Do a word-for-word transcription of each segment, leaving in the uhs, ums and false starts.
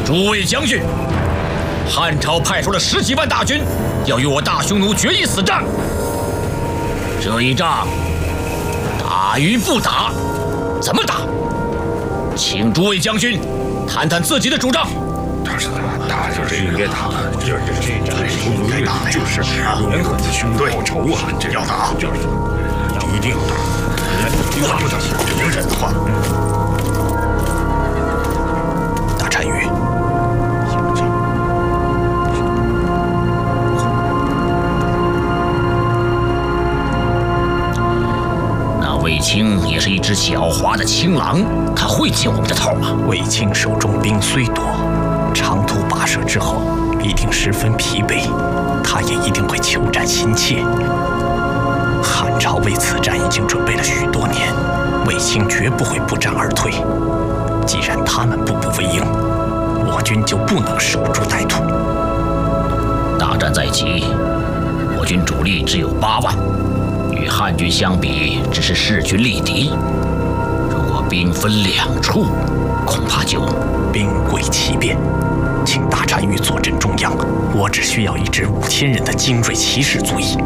诸位将军，汉朝派出了十几万大军，要与我大匈奴决一死战。这一仗打与不打，怎么打？请诸位将军谈谈自己的主张。 他是打就是应该打，这这这这匈奴应该打，就是联合匈奴报仇啊！这要打，就是一定要打。我就想听人的话。 大单于， 那卫青也是一只狡猾的青狼，他会接我们的头吗？ 卫青手中兵虽多，长途跋涉之后一定十分疲惫，他也一定会求战心切。汉朝为此战已经准备了许多年，卫青绝不会不战而退。既然他们步步为营，我军就不能守株待兔。 大战在即，我军主力只有八万，与汉军相比，只是势均力敌。如果兵分两处，恐怕就兵贵奇变。请大单于坐镇中央，我只需要一支五千人的精锐骑士足矣。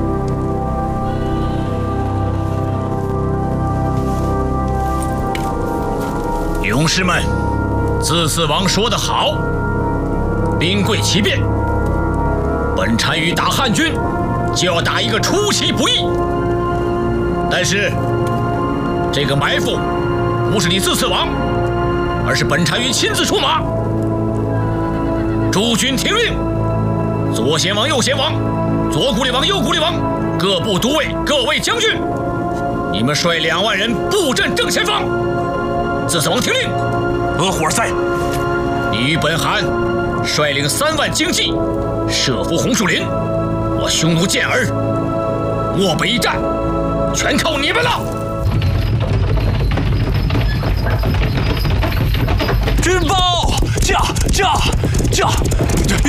勇士们，自四王说得好，兵贵奇变。本单于打汉军，就要打一个出其不意。但是，这个埋伏不是你自四王，而是本单于亲自出马。诸军听令，左贤王、右贤王、左谷里王、右谷里王，各部都尉、各位将军，你们率两万人布阵正前方。自四王听令。 额火塞， 你与本汗率领三万精骑，设伏红树林。我匈奴健儿，漠北一战，全靠你们了。 军报，驾驾驾！